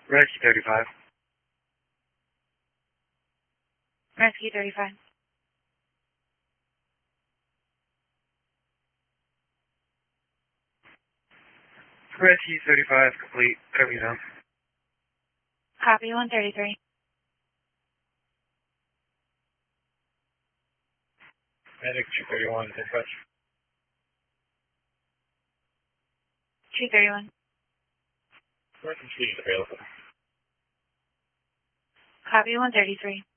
Rescue 35. Rescue 35. Rescue 35 complete. Copy zone. Copy 133. Medic 231, dispatch. 231. Emergency is available. Copy 133.